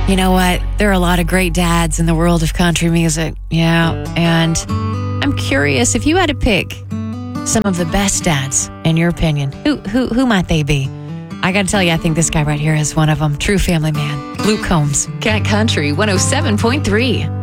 You know what? There are a lot of great dads in the world of country music. Yeah. And I'm curious if you had to pick some of the best dads, in your opinion, who might they be? I got to tell you, I think this guy right here is one of them. True family man. Luke Combs. Cat Country 107.3.